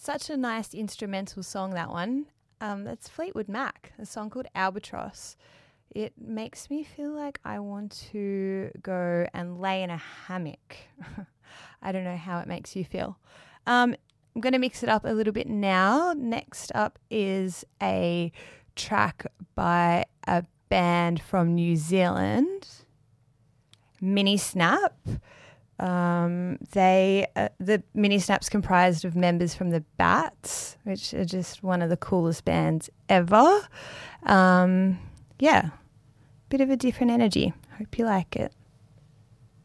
Such a nice instrumental song, that one. That's Fleetwood Mac, a song called Albatross. It makes me feel like I want to go and lay in a hammock. I don't know how it makes you feel. I'm going to mix it up a little bit now. Next up is a track by a band from New Zealand, Mini Snap. The Mini Snap's comprised of members from the Bats, which are just one of the coolest bands ever. Bit of a different energy. Hope you like it.